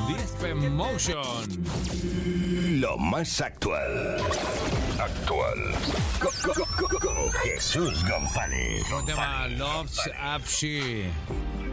Deep Motion. Lo más actual. Con Jesús González. Un tema Love's Up She.